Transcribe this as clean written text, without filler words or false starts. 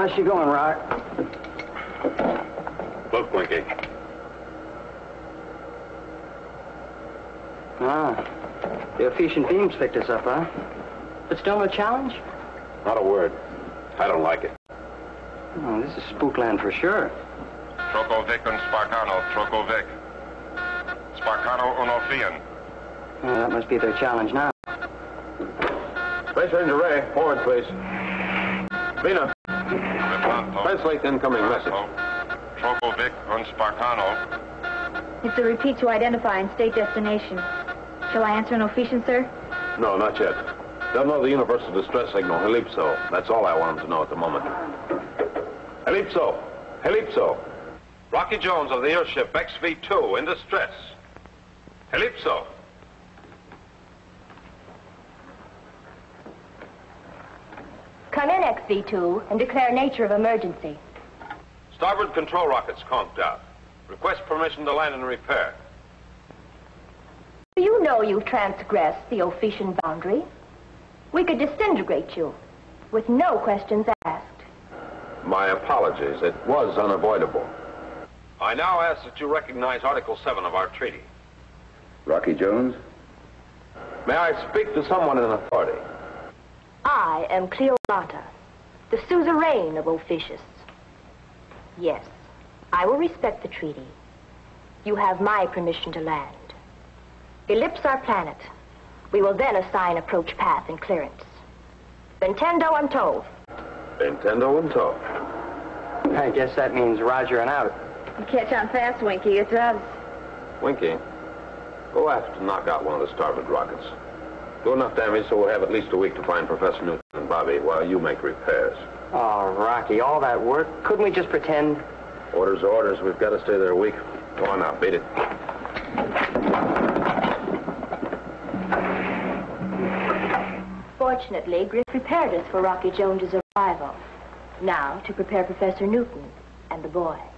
How's she going, Rock? Look, Winky. Ah, the efficient beams picked us up, huh? But still no challenge? Not a word. I don't like it. Oh, this is spookland for sure. Trokovic and Sparkano, Trokovic. Sparkano Unofian. Oh, that must be their challenge now. Space Ranger Ray, forward, please. Vina, Lepanto. translate the incoming message. Trokovic and Sparkano. It's a repeat to identify and state destination. Shall I answer an officiant, sir? No, not yet. They'll know the universal distress signal, Helipso. That's all I want them to know at the moment. Helipso! Helipso! Rocky Jones of the airship XV-2 in distress. Helipso! Come in, XV2, and declare nature of emergency. Starboard control rockets conked out. Request permission to land and repair. You know you've transgressed the Ophidian boundary. We could disintegrate you with no questions asked. My apologies. It was unavoidable. I now ask that you recognize Article 7 of our treaty. Rocky Jones? May I speak to someone in authority? I am Cleopatra, the suzerain of Ophidius. Yes, I will respect the treaty. You have my permission to land. Ellipse our planet. We will then assign approach path and clearance. Bentendo and tow. Nintendo and tow. I guess that means Roger and out. You catch on fast, Winky. It's us. Winky, go aft to knock out one of the starboard rockets. Do enough damage so we'll have at least a week to find Professor Newton and Bobby while you make repairs. Oh, Rocky, all that work. Couldn't we just pretend? Orders are orders. We've got to stay there a week. Go on now, beat it. Fortunately, Griff prepared us for Rocky Jones's arrival. Now, to prepare Professor Newton and the boy.